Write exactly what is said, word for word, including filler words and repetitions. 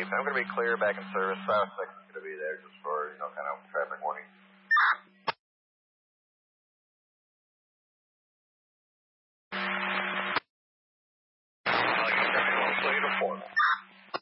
I'm going to be clear back in service. South six is going to be there just for, you know, kind of traffic warning. I'll get you to four.